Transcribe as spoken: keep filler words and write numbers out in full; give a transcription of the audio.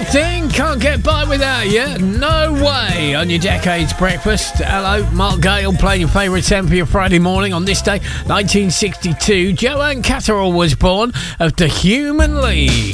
everything. Can't get by without you. No way. On your Decades Breakfast. Hello, Mark Gale playing your favourite ten for your Friday morning on this day, nineteen sixty-two. Joanne Catterall was born of the Human League.